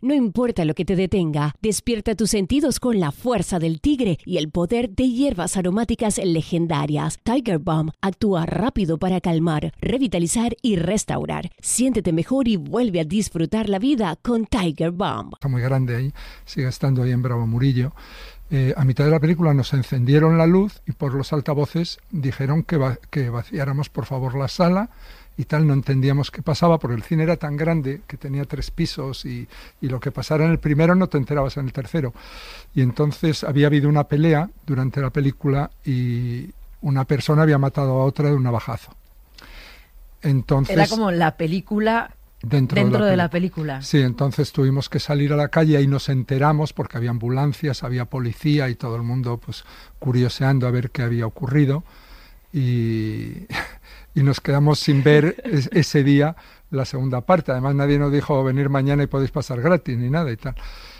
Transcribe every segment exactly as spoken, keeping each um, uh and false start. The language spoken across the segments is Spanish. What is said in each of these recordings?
No importa lo que te detenga, despierta tus sentidos con la fuerza del tigre y el poder de hierbas aromáticas legendarias. Tiger Balm actúa rápido para calmar, revitalizar y restaurar. Siéntete mejor y vuelve a disfrutar la vida con Tiger Balm. Está muy grande ahí, sigue estando ahí en Bravo Murillo. Eh, a mitad de la película nos encendieron la luz y por los altavoces dijeron que, va, que vaciáramos por favor la sala y tal. No entendíamos qué pasaba porque el cine era tan grande que tenía tres pisos y, y lo que pasara en el primero no te enterabas en el tercero. Y entonces había habido una pelea durante la película y una persona había matado a otra de un navajazo. Entonces, era como la película... Dentro, Dentro de, la, de la película. Sí, entonces tuvimos que salir a la calle y nos enteramos porque había ambulancias, había policía y todo el mundo pues curioseando a ver qué había ocurrido y, y nos quedamos sin ver es, ese día la segunda parte. Además nadie nos dijo venir mañana y podéis pasar gratis ni nada y tal.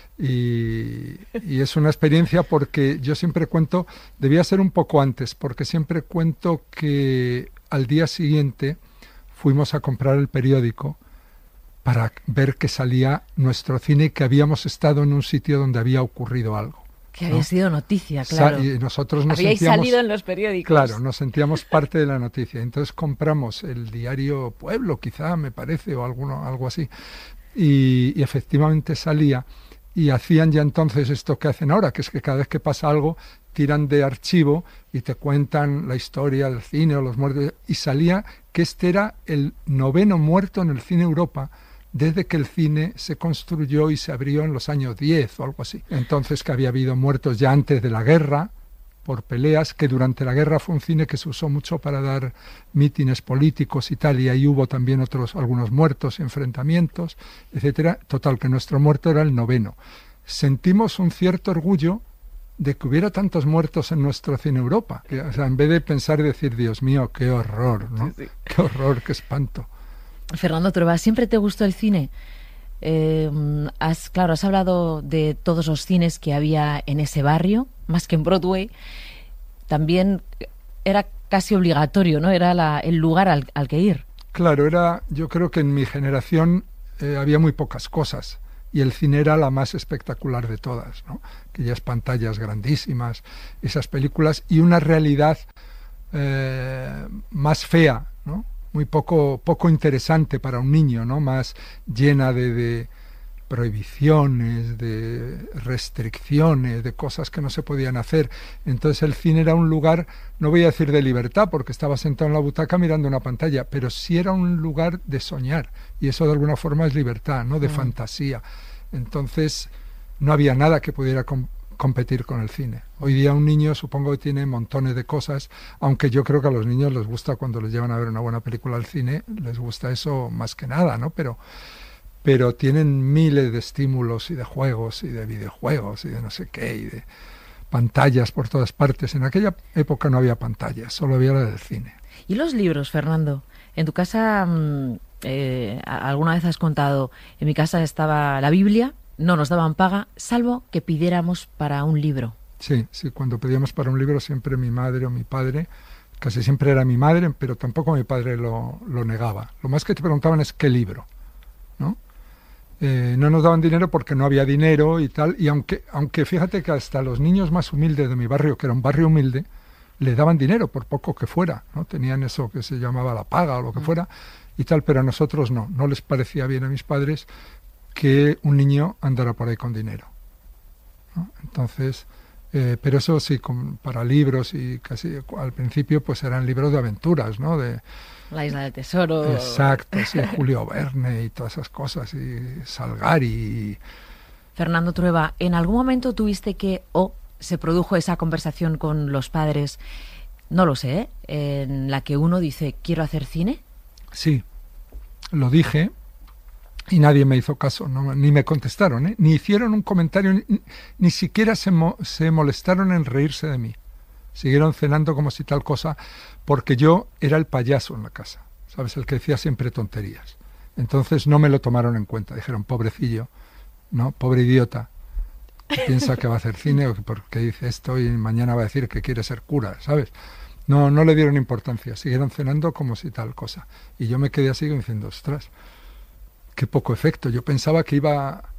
Y, y es una experiencia porque yo siempre cuento, debía ser un poco antes, porque siempre cuento que al día siguiente fuimos a comprar el periódico para ver que salía nuestro cine y que habíamos estado en un sitio donde había ocurrido algo. Que había ¿no? sido noticia, claro. Sa- y nosotros nos Habíais sentíamos, salido en los periódicos. Claro, nos sentíamos parte de la noticia. Entonces compramos el diario Pueblo, quizá, me parece, o alguno, algo así. Y, y efectivamente salía. Y hacían ya entonces esto que hacen ahora, que es que cada vez que pasa algo, tiran de archivo y te cuentan la historia del cine o los muertos. Y salía que este era el noveno muerto en el cine Europa, desde que el cine se construyó y se abrió en los años diez o algo así. Entonces que había habido muertos ya antes de la guerra, por peleas, que durante la guerra fue un cine que se usó mucho para dar mítines políticos y tal, y ahí hubo también otros, algunos muertos, enfrentamientos, etcétera. Total, que nuestro muerto era el noveno. Sentimos un cierto orgullo de que hubiera tantos muertos en nuestro cine Europa. Que, o sea, en vez de pensar y decir, Dios mío, qué horror, ¿no? Sí, sí. Qué horror, qué espanto. Fernando Trueba, ¿siempre te gustó el cine? Eh, has, claro, has hablado de todos los cines que había en ese barrio, más que en Broadway. También era casi obligatorio, ¿no? Era la, el lugar al, al que ir. Claro, era, yo creo que en mi generación eh, había muy pocas cosas y el cine era la más espectacular de todas, ¿no? Aquellas pantallas grandísimas, esas películas y una realidad eh, más fea, ¿no? Muy poco, poco interesante para un niño, ¿no? Más llena de, de prohibiciones, de restricciones, de cosas que no se podían hacer. Entonces el cine era un lugar, no voy a decir de libertad, porque estaba sentado en la butaca mirando una pantalla, pero sí era un lugar de soñar, y eso de alguna forma es libertad, ¿no? De mm. fantasía. Entonces no había nada que pudiera com- competir con el cine. Hoy día un niño supongo que tiene montones de cosas, aunque yo creo que a los niños les gusta cuando les llevan a ver una buena película al cine, les gusta eso más que nada, ¿no? Pero, pero tienen miles de estímulos y de juegos y de videojuegos y de no sé qué y de pantallas por todas partes. En aquella época no había pantallas, solo había la del cine. ¿Y los libros, Fernando? En tu casa, eh, alguna vez has contado, en mi casa estaba la Biblia. No nos daban paga, salvo que pidiéramos para un libro. Sí, sí, cuando pedíamos para un libro siempre mi madre o mi padre, casi siempre era mi madre, pero tampoco mi padre lo, lo negaba. Lo más que te preguntaban es qué libro, ¿no? Eh, no nos daban dinero porque no había dinero y tal, y aunque, aunque fíjate que hasta los niños más humildes de mi barrio, que era un barrio humilde, le daban dinero por poco que fuera, ¿no? Tenían eso que se llamaba la paga o lo que mm. fuera y tal, pero a nosotros no, no les parecía bien a mis padres que un niño andara por ahí con dinero, ¿no? Entonces, eh, pero eso sí, con, para libros y casi al principio pues eran libros de aventuras, ¿no? De La Isla del Tesoro. Exacto, sí, Julio Verne y todas esas cosas, y Salgari. Y... Fernando Trueba, ¿en algún momento tuviste que, o se produjo esa conversación con los padres, no lo sé, ¿eh? en la que uno dice, quiero hacer cine? Sí, lo dije. Y nadie me hizo caso, no, ni me contestaron, ¿eh? Ni hicieron un comentario, ni, ni siquiera se, mo, se molestaron en reírse de mí. Siguieron cenando como si tal cosa, porque yo era el payaso en la casa, ¿sabes? El que decía siempre tonterías. Entonces no me lo tomaron en cuenta. Dijeron, pobrecillo, ¿no? Pobre idiota. Piensa que va a hacer cine o que porque dice esto y mañana va a decir que quiere ser cura, ¿sabes? No, no le dieron importancia. Siguieron cenando como si tal cosa. Y yo me quedé así diciendo, ostras, qué poco efecto. Yo pensaba que iba